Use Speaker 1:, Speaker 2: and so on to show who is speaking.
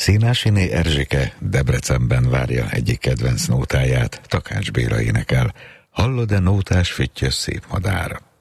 Speaker 1: Színásiné Erzsike Debrecenben várja egyik kedvenc nótáját, Takács Béla énekel. Hallod-e nótás füttyös szép madár?